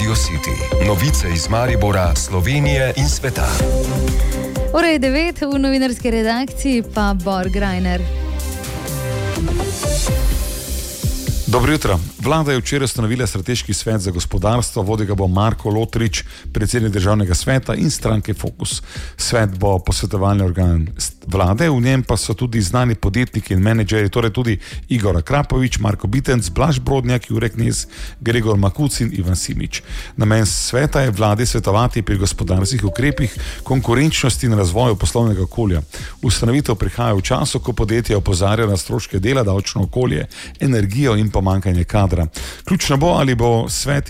Radio City. Novice iz Maribora, Slovenije in sveta. Ura je 9, v novinarski redakciji pa Bor Grajner. Dobro jutro. Vlada je včeraj ustanovila strateški svet za gospodarstvo, vodi ga bo Marko Lotrič, predsednik državnega sveta in stranke Fokus. Svet bo posvetovalni organ vlade, v njem pa so tudi znani podjetniki in menedžerji, torej tudi Igor Akrapovič, Marko Bitenc, Blaž Brodnjak, Jurek Knez, Gregor Makuc in Ivan Simič. Namen sveta je vladi svetovati pri gospodarskih ukrepih, konkurenčnosti in razvoju poslovnega okolja. Ustanovitev prihaja v času, ko podjetja opozarjajo na stroške dela, davčno okolje, energijo in pomanjkanje kadra. Ključno bo, ali bo svet